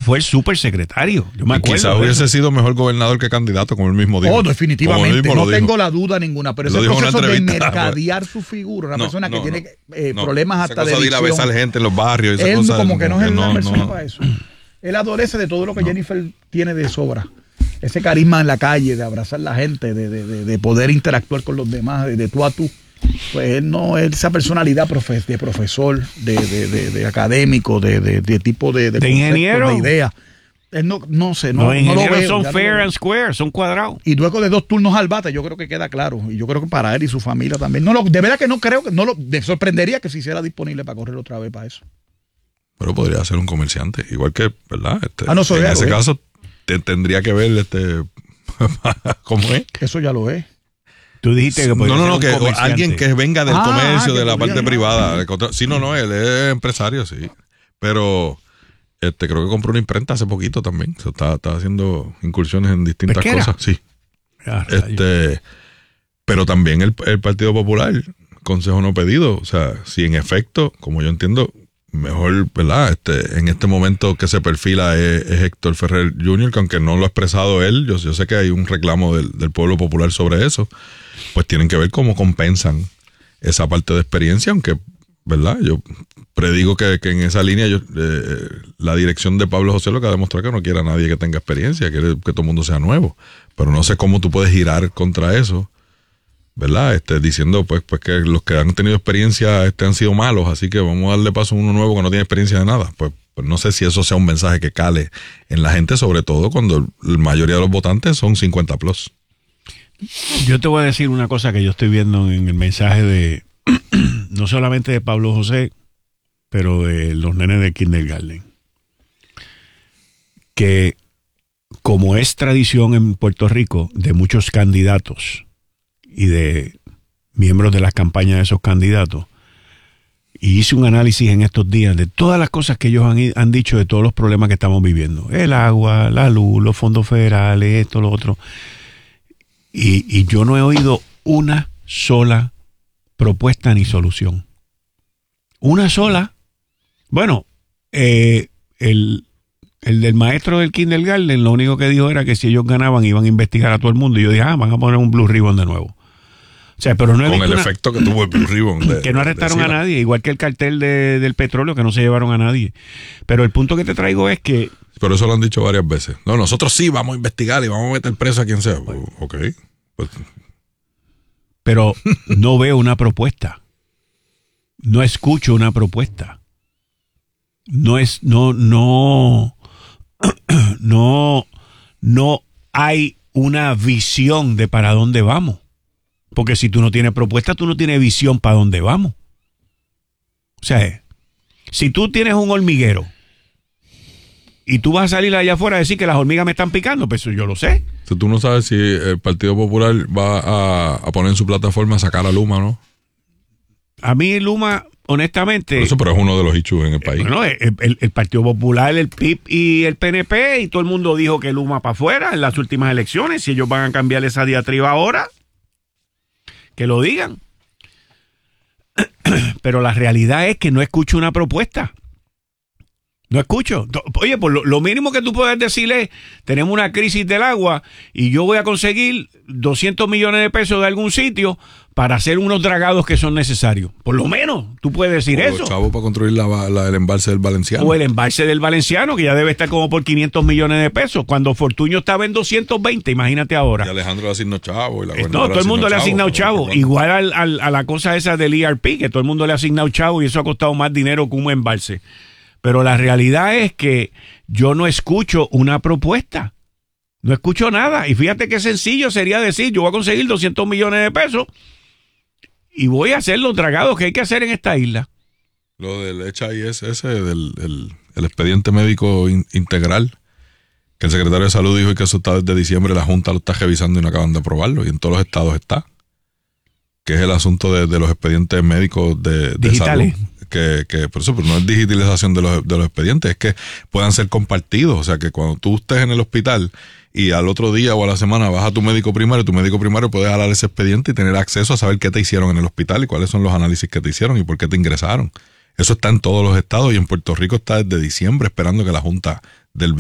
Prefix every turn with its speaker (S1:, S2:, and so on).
S1: fue el supersecretario. Yo me acuerdo.
S2: Quizás hubiese sido mejor gobernador que candidato, como él mismo dijo.
S3: Oh, definitivamente. No tengo la duda ninguna. Pero ese proceso de mercadear su figura, una persona que tiene problemas hasta de adicción.
S2: Esa cosa de ir a besar gente en los barrios.
S3: Él como que no es la persona para eso. Él adolece de todo lo que Jennifer tiene de sobra. Ese carisma en la calle, de abrazar a la gente, de poder interactuar con los demás, de tú a tú. Pues él no es esa personalidad de profesor, de académico, de tipo de
S1: ingeniero,
S3: de idea. Él no sé, no
S1: los ingenieros
S3: lo veo,
S1: son fair and square, son cuadrados.
S3: Y luego de 2 turnos al bate, yo creo que queda claro. Y yo creo que para él y su familia también. De verdad que no creo que me sorprendería que se hiciera disponible para correr otra vez para eso.
S2: Pero podría ser un comerciante, igual que, ¿verdad?
S3: En
S2: ese caso tendría que ver cómo es.
S3: Eso ya lo es.
S1: Tú dijiste que
S2: que alguien que venga del comercio, de la parte privada. Sí, él es empresario, sí. Pero creo que compró una imprenta hace poquito también. Está haciendo incursiones en distintas cosas. Sí. Pero también el Partido Popular, consejo no pedido. O sea, si en efecto, como yo entiendo, mejor, ¿verdad? En este momento que se perfila es Héctor Ferrer Jr., que aunque no lo ha expresado él, yo sé que hay un reclamo del pueblo popular sobre eso, pues tienen que ver cómo compensan esa parte de experiencia, aunque, ¿verdad? Yo predigo que en esa línea la dirección de Pablo José lo que ha demostrado que no quiere a nadie que tenga experiencia, quiere que todo el mundo sea nuevo, pero no sé cómo tú puedes girar contra eso, ¿verdad? Diciendo pues que los que han tenido experiencia han sido malos, así que vamos a darle paso a uno nuevo que no tiene experiencia de nada. Pues no sé si eso sea un mensaje que cale en la gente, sobre todo cuando la mayoría de los votantes son 50+.
S1: Yo te voy a decir una cosa que yo estoy viendo en el mensaje de no solamente de Pablo José, pero de los nenes de kindergarten, que como es tradición en Puerto Rico de muchos candidatos y de miembros de las campañas de esos candidatos, y hice un análisis en estos días de todas las cosas que ellos han dicho, de todos los problemas que estamos viviendo, el agua, la luz, los fondos federales, esto, lo otro, y yo no he oído una sola propuesta ni solución. Una sola. Bueno, el del maestro del kindergarten lo único que dijo era que si ellos ganaban iban a investigar a todo el mundo, y yo dije, van a poner un Blue Ribbon de nuevo. O sea, pero no he
S2: con
S1: visto
S2: el efecto que tuvo el Blue Ribbon.
S1: Que no arrestaron a nadie, igual que el cartel del petróleo, que no se llevaron a nadie. Pero el punto que te traigo es que...
S2: Pero eso lo han dicho varias veces. No, nosotros sí vamos a investigar y vamos a meter preso a quien sea. Bueno. Ok. Pues.
S1: Pero no veo una propuesta. No escucho una propuesta. No hay una visión de para dónde vamos. Porque si tú no tienes propuesta, tú no tienes visión para dónde vamos. O sea, si tú tienes un hormiguero y tú vas a salir allá afuera a decir que las hormigas me están picando, pues yo lo sé.
S2: Si tú no sabes si el Partido Popular va a poner en su plataforma a sacar a Luma, ¿no?
S1: A mí Luma, honestamente...
S2: Pero es uno de los issues en el país.
S1: Bueno, el Partido Popular, el PIB y el PNP, y todo el mundo dijo que Luma para afuera en las últimas elecciones. Si ellos van a cambiar esa diatriba ahora, que lo digan. Pero la realidad es que no escucho una propuesta. No escucho. Oye, pues lo mínimo que tú puedes decir es, tenemos una crisis del agua y yo voy a conseguir 200 millones de pesos de algún sitio para hacer unos dragados que son necesarios. Por lo menos, tú puedes decir eso.
S2: Los chavos para construir el embalse del Valenciano.
S1: O el embalse del Valenciano, que ya debe estar como por 500 millones de pesos. Cuando Fortuño estaba en 220, imagínate ahora.
S2: Y Alejandro le asignó chavo.
S1: Todo el mundo le ha asignado chavo. Igual a la cosa esa del ERP, que todo el mundo le ha asignado chavo y eso ha costado más dinero que un embalse. Pero la realidad es que yo no escucho una propuesta. No escucho nada. Y fíjate qué sencillo sería decir, yo voy a conseguir 200 millones de pesos y voy a hacer los dragados que hay que hacer en esta isla.
S2: Lo del HIS ese, el expediente médico integral, que el secretario de Salud dijo que eso está desde diciembre, la Junta lo está revisando y no acaban de aprobarlo. Y en todos los estados está. Que es el asunto de los expedientes médicos de
S1: digitales.
S2: Salud. Que por eso, pero no es digitalización de los expedientes, es que puedan ser compartidos. O sea, que cuando tú estés en el hospital y al otro día o a la semana vas a tu médico primario puede jalar ese expediente y tener acceso a saber qué te hicieron en el hospital y cuáles son los análisis que te hicieron y por qué te ingresaron. Eso está en todos los estados y en Puerto Rico está desde diciembre esperando que la Junta del